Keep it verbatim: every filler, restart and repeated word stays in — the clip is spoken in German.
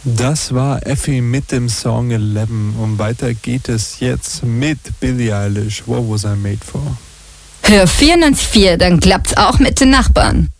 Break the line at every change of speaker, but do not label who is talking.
Das war Effie mit dem Song elf und weiter geht es jetzt mit Billie Eilish, What Was I Made For?
Hör vierundneunzig Komma vier, dann klappt's auch mit den Nachbarn.